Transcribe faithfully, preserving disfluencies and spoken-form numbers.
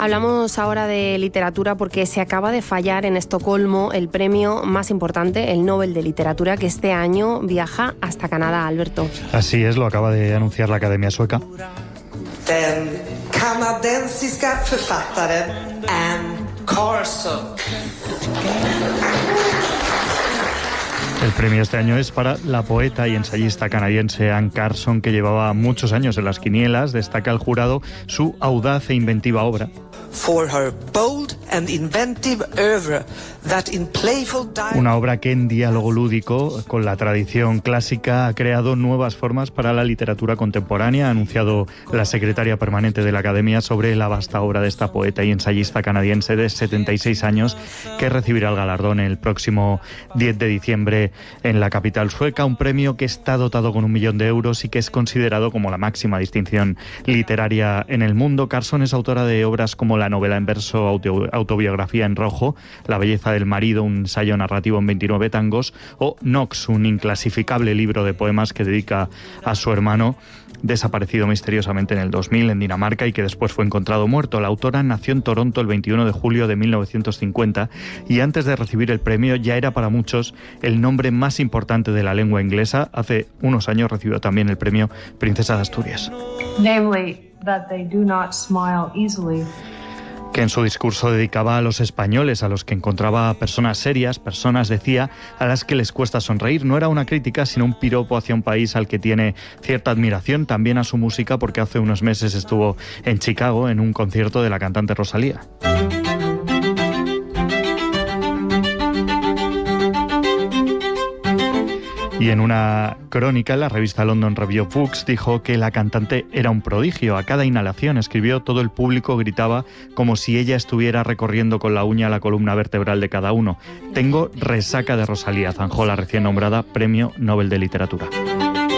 Hablamos ahora de literatura porque se acaba de fallar en Estocolmo el premio más importante, el Nobel de Literatura, que este año viaja hasta Canadá, Alberto. Así es, lo acaba de anunciar la Academia Sueca. Den kanadensiska författaren Anne Carson. El premio este año es para la poeta y ensayista canadiense Anne Carson, que llevaba muchos años en las quinielas. Destaca el jurado su audaz e inventiva obra. For her bold and inventive oeuvre that in playful dialogue... Una obra que en diálogo lúdico con la tradición clásica ha creado nuevas formas para la literatura contemporánea, ha anunciado la secretaria permanente de la Academia sobre la vasta obra de esta poeta y ensayista canadiense de setenta y seis años, que recibirá el galardón el próximo diez de diciembre en la capital sueca, un premio que está dotado con un millón de euros y que es considerado como la máxima distinción literaria en el mundo. Carson es autora de obras como la novela en verso auto, Autobiografía en rojo, La belleza del marido, un ensayo narrativo en veintinueve tangos, o Nox, un inclasificable libro de poemas que dedica a su hermano, desaparecido misteriosamente en el dos mil en Dinamarca y que después fue encontrado muerto. La autora nació en Toronto el veintiuno de julio de mil novecientos cincuenta y antes de recibir el premio ya era para muchos el nombre más importante de la lengua inglesa. Hace unos años recibió también el premio Princesa de Asturias. Namely, that they do not smile easily. Que en su discurso dedicaba a los españoles, a los que encontraba personas serias, personas, decía, a las que les cuesta sonreír. No era una crítica, sino un piropo hacia un país al que tiene cierta admiración, también a su música, porque hace unos meses estuvo en Chicago en un concierto de la cantante Rosalía. Y en una crónica, la revista London Review of Books dijo que la cantante era un prodigio. A cada inhalación, escribió, todo el público gritaba como si ella estuviera recorriendo con la uña la columna vertebral de cada uno. Tengo resaca de Rosalía, zanjó la recién nombrada Premio Nobel de Literatura.